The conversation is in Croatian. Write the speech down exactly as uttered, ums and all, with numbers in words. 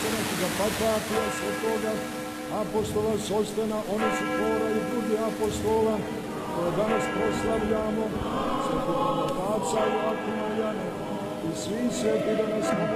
našega Patapija, svetoga apostola Sostena, Onesifora i drugih apostola koje danas proslavljamo, svetog Bonifacija, Joakima i Jana i svi sveti da nas